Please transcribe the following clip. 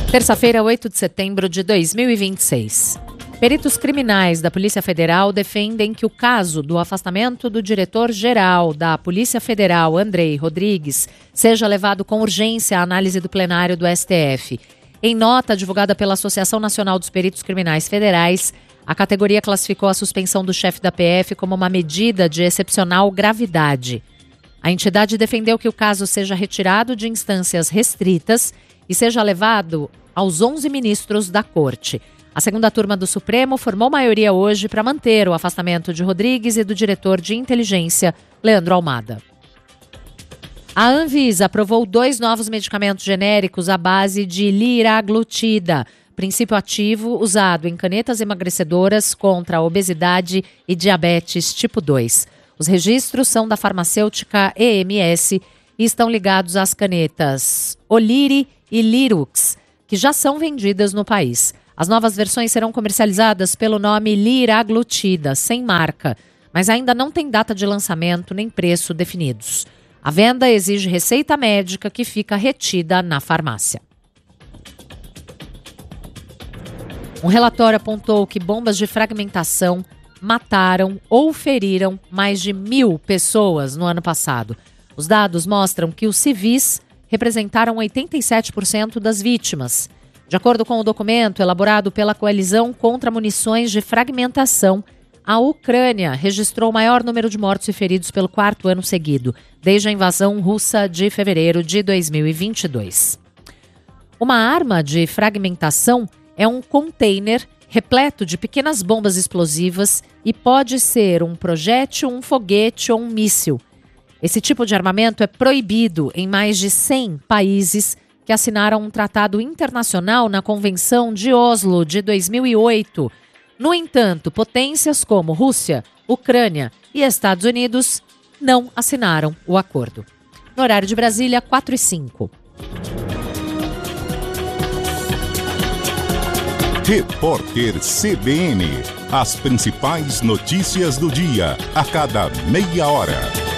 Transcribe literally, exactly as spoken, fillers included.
Terça-feira, oito de setembro de dois mil e vinte e seis. Peritos criminais da Polícia Federal defendem que o caso do afastamento do diretor-geral da Polícia Federal, Andrei Rodrigues, seja levado com urgência à análise do plenário do S T F. Em nota divulgada pela Associação Nacional dos Peritos Criminais Federais, a categoria classificou a suspensão do chefe da P F como uma medida de excepcional gravidade. A entidade defendeu que o caso seja retirado de instâncias restritas e seja levado aos onze ministros da Corte. A segunda turma do Supremo formou maioria hoje para manter o afastamento de Rodrigues e do diretor de inteligência, Leandro Almada. A Anvisa aprovou dois novos medicamentos genéricos à base de liraglutida, princípio ativo usado em canetas emagrecedoras contra a obesidade e diabetes tipo dois. Os registros são da farmacêutica E M S e estão ligados às canetas Oliri e Lirux, que já são vendidas no país. As novas versões serão comercializadas pelo nome liraglutida, sem marca, mas ainda não tem data de lançamento nem preço definidos. A venda exige receita médica que fica retida na farmácia. Um relatório apontou que bombas de fragmentação mataram ou feriram mais de mil pessoas no ano passado. Os dados mostram que os civis representaram oitenta e sete por cento das vítimas. De acordo com o documento elaborado pela Coalizão contra Munições de Fragmentação, a Ucrânia registrou o maior número de mortos e feridos pelo quarto ano seguido, desde a invasão russa de fevereiro de dois mil e vinte e dois. Uma arma de fragmentação é um container repleto de pequenas bombas explosivas e pode ser um projétil, um foguete ou um míssil. Esse tipo de armamento é proibido em mais de cem países que assinaram um tratado internacional na Convenção de Oslo de dois mil e oito. No entanto, potências como Rússia, Ucrânia e Estados Unidos não assinaram o acordo. No horário de Brasília, quatro e cinco. Repórter C B N. As principais notícias do dia, a cada meia hora.